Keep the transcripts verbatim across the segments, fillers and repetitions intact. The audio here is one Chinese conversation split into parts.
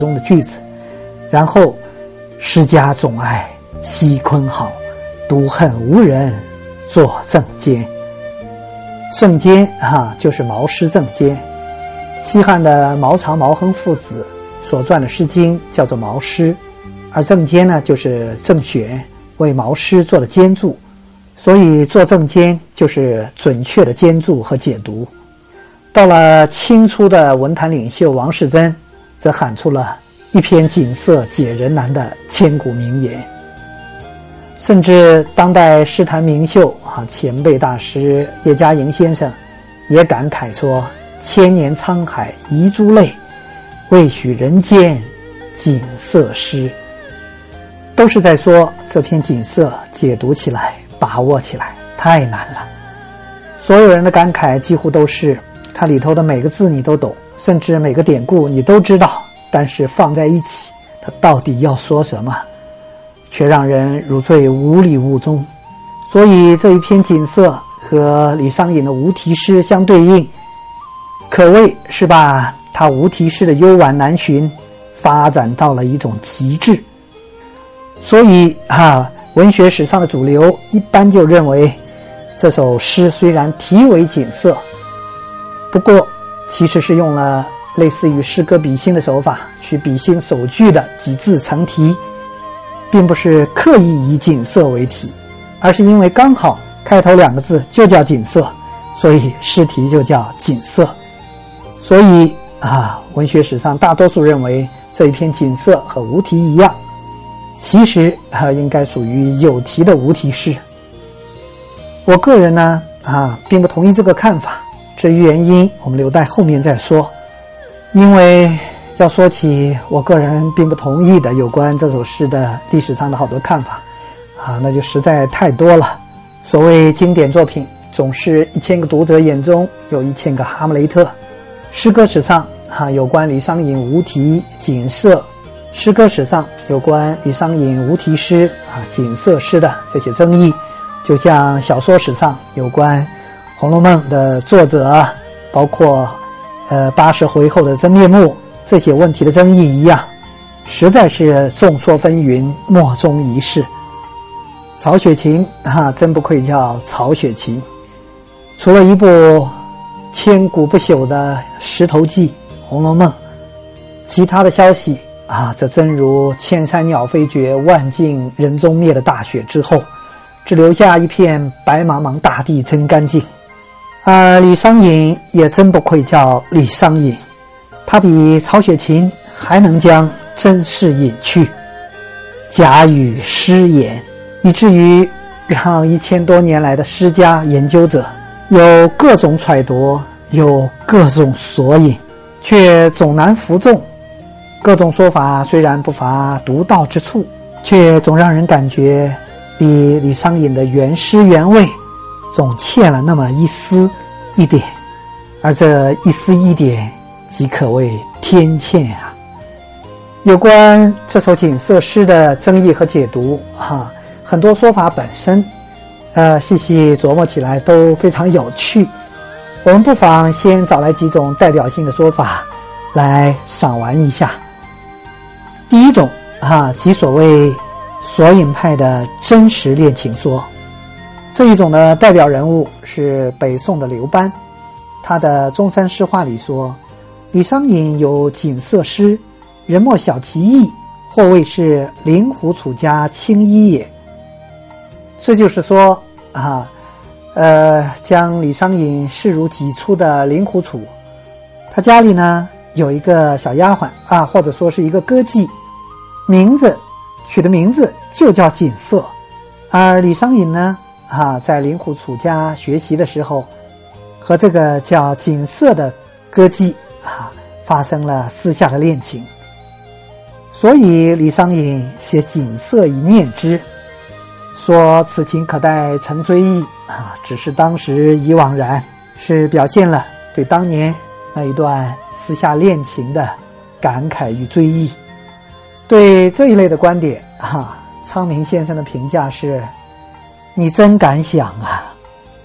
中的句子，然后诗家总爱惜坤好，独恨无人作正笺。正笺啊，就是毛诗正笺。西汉的毛长、毛亨父子所撰的《诗经》叫做毛诗，而正笺呢，就是郑玄为毛诗做的笺注，所以做正笺就是准确的笺注和解读。到了清初的文坛领袖王士祯，则喊出了一篇锦瑟解人难的千古名言。甚至当代诗坛名秀啊，前辈大师叶嘉莹先生也感慨说：千年沧海遗珠泪，未许人间锦瑟诗。都是在说这篇锦瑟解读起来、把握起来太难了。所有人的感慨几乎都是它里头的每个字你都懂，甚至每个典故你都知道，但是放在一起它到底要说什么，却让人如坠无里雾中。所以这一篇锦瑟和李商隐的无题诗相对应，可谓是把他无题诗的幽婉难寻发展到了一种极致。所以啊，文学史上的主流一般就认为，这首诗虽然题为锦瑟，不过其实是用了类似于诗歌比兴的手法，去比兴首句的几字成题，并不是刻意以锦瑟为题，而是因为刚好开头两个字就叫锦瑟，所以诗题就叫锦瑟。所以啊，文学史上大多数认为这一篇锦瑟和无题一样，其实啊应该属于有题的无题诗。我个人呢啊并不同意这个看法，至于原因我们留待后面再说。因为要说起我个人并不同意的有关这首诗的历史上的好多看法啊，那就实在太多了。所谓经典作品，总是一千个读者眼中有一千个哈姆雷特。诗歌史上啊，有关李商隐无题锦瑟，诗歌史上有关李商隐无题诗啊锦瑟诗的这些争议，就像小说史上有关《红楼梦》的作者，包括呃八十回后的真面目这些问题的争议一样，实在是众说纷纭，莫衷一是。曹雪芹啊，真不愧叫曹雪芹，除了一部千古不朽的《石头记》《红楼梦》，其他的消息啊，则真如千山鸟飞绝，万径人踪灭的大雪之后，只留下一片白茫茫大地真干净。而李商隐也真不愧叫李商隐，他比曹雪芹还能将真事隐去，假语诗言，以至于让一千多年来的诗家研究者有各种揣度，有各种索引，却总难服众。各种说法虽然不乏独到之处，却总让人感觉比李商隐的原诗原味总欠了那么一丝一点，而这一丝一点即可谓天堑啊。有关这首锦瑟诗的争议和解读啊，很多说法本身呃，细细琢磨起来都非常有趣。我们不妨先找来几种代表性的说法来赏玩一下。第一种啊，即所谓索引派的真实恋情说。这一种的代表人物是北宋的刘班，他的《中山诗话》里说：李商隐有锦瑟诗，人莫晓其意，或谓是灵狐楚家青衣也。这就是说啊，呃，将李商隐视如己出的灵狐楚，他家里呢有一个小丫鬟啊，或者说是一个歌妓，名字取的名字就叫锦瑟。而李商隐呢啊，在灵狐楚家学习的时候，和这个叫锦瑟的歌妓啊发生了私下的恋情，所以李商隐写锦瑟以念之，说此情可待成追忆啊，只是当时已惘然，是表现了对当年那一段私下恋情的感慨与追忆。对这一类的观点啊，昌明先生的评价是：你真敢想啊！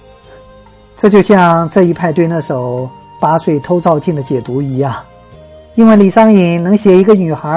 这就像这一派对那首《八岁偷照镜》的解读一样， 因为李商隐能写一个女孩